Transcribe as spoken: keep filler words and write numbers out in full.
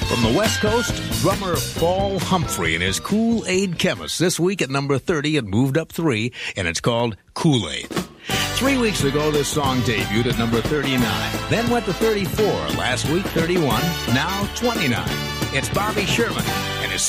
From the West Coast, drummer Paul Humphrey and his Kool-Aid Chemist. This week at number thirty, it moved up three, and it's called Kool-Aid. Three weeks ago, this song debuted at number thirty-nine, then went to thirty-four. Last week, thirty-one, now twenty-nine. It's Bobby Sherman and his